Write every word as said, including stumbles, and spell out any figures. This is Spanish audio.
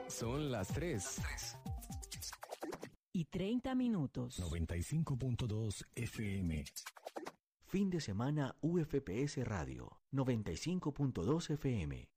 Son las tres. Y treinta minutos. noventa y cinco punto dos F M. Fin de semana U F P S Radio, noventa y cinco punto dos F M.